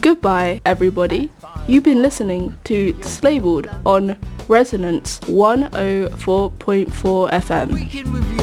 Goodbye, everybody. You've been listening to Dislabeled on Resonance 104.4 FM.